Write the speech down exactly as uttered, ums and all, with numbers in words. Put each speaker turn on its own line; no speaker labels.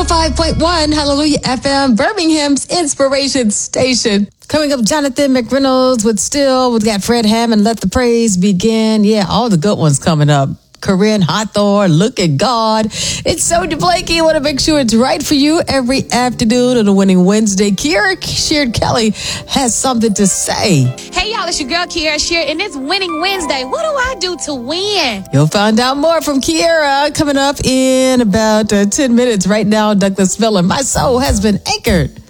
oh five point one Hallelujah F M, Birmingham's Inspiration Station. Coming up, Jonathan McReynolds with Still. We've got Fred Hammond, Let the Praise Begin. Yeah, all the good ones coming up. Corinne Hawthorne, Look at God. It's Sonia Blakey. Want to make sure it's right for you every afternoon on a winning Wednesday. Kiera Sheard Kelly has something to say.
Hey, y'all, it's your girl, Kiera Sheard, and it's Winning Wednesday. What do I do to win?
You'll find out more from Kiera coming up in about uh, ten minutes. Right now, Douglas Miller, My Soul Has Been Anchored.